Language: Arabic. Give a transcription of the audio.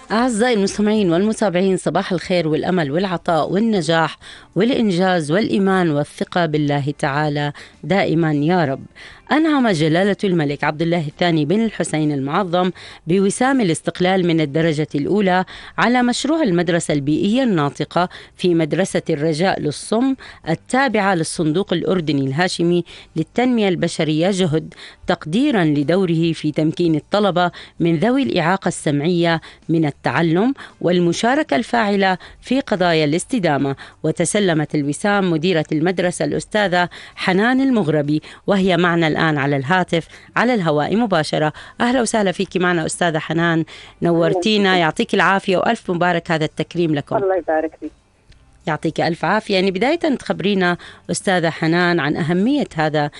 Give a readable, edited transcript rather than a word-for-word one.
أعزائي المستمعين والمتابعين، صباح الخير والأمل والعطاء والنجاح والإنجاز والإيمان والثقة بالله تعالى دائما يا رب. أنعم جلالة الملك عبد الله الثاني بن الحسين المعظم بوسام الاستقلال من الدرجة الأولى على مشروع المدرسة البيئية الناطقة في مدرسة الرجاء للصم التابعة للصندوق الأردني الهاشمي للتنمية البشرية جهد، تقديرا لدوره في تمكين الطلبة من ذوي الإعاقة السمعية من التعلم والمشاركة الفاعلة في قضايا الاستدامة. وتسلمت الوسام مديرة المدرسة الأستاذة حنان المغربي، وهي معنا الآن على الهاتف على الهواء مباشرة. أهلا وسهلا فيك معنا أستاذة حنان، نورتينا، يعطيك العافية وألف مبارك هذا التكريم لكم. الله يبارك فيك. يعطيك ألف عافية. يعني بداية تخبرينا أستاذة حنان عن أهمية هذا